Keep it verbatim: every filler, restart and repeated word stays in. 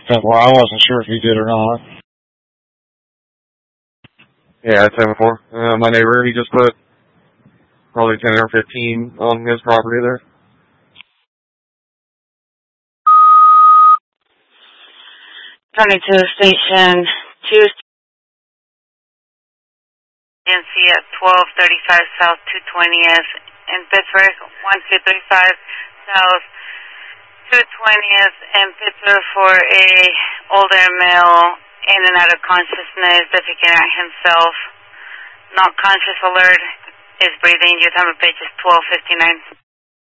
Well, I wasn't sure if he did or not. Yeah, it's seven four. Uh, my neighbor, he just put probably ten or fifteen on his property there. twenty-two station two. Agency at twelve thirty-five South two twentieth in Pittsburgh, one two three five South two twentieth in Pittsburgh for a older male in and out of consciousness, defecating at himself. Not conscious alert, is breathing. Your time of page is twelve fifty-nine.